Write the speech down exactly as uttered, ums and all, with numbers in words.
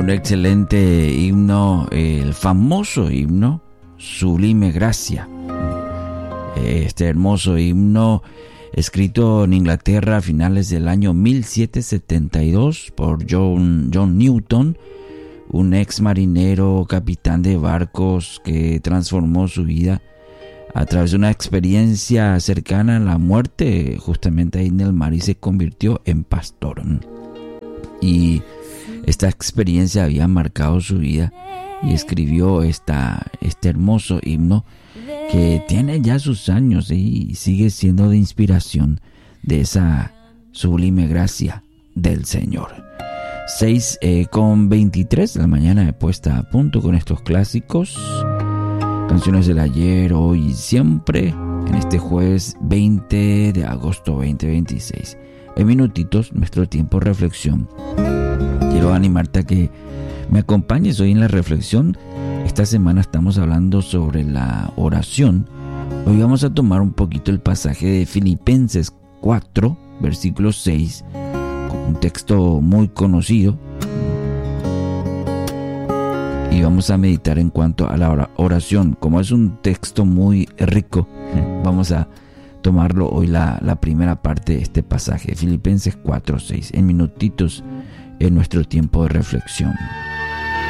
un excelente himno, el famoso himno Sublime Gracia. Este hermoso himno, escrito en Inglaterra a finales del año mil setecientos setenta y dos por John, John Newton, un ex marinero, capitán de barcos que transformó su vida a través de una experiencia cercana a la muerte, justamente ahí en el mar, y se convirtió en pastor. Y esta experiencia había marcado su vida y escribió esta, este hermoso himno que tiene ya sus años y sigue siendo de inspiración de esa sublime gracia del Señor. seis eh, con veintitrés de la mañana de puesta a punto con estos clásicos, canciones del ayer, hoy y siempre, en este jueves veinte de agosto veinte veintiséis. En minutitos, nuestro tiempo de reflexión. Quiero animarte a que me acompañes hoy en la reflexión. Esta semana estamos hablando sobre la oración. Hoy vamos a tomar un poquito el pasaje de Filipenses cuatro, versículo seis, un texto muy conocido. Y vamos a meditar en cuanto a la oración. Como es un texto muy rico, vamos a tomarlo hoy la, la primera parte de este pasaje, Filipenses cuatro seis, en minutitos en nuestro tiempo de reflexión.